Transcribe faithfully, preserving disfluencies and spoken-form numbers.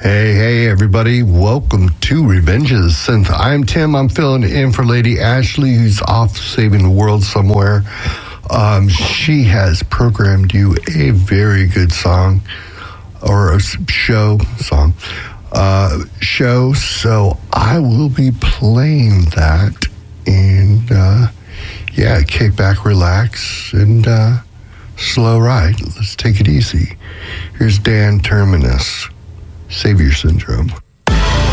Hey, hey, everybody. Welcome to Revenge of the Synth. I'm Tim. I'm filling in for Lady Ashley, who's off saving the world somewhere. Um, she has programmed you a very good song, or a show, song, uh, show. So I will be playing that. And, uh, yeah, kick back, relax, and uh, slow ride. Let's take it easy. Here's Dan Terminus. Savior Syndrome.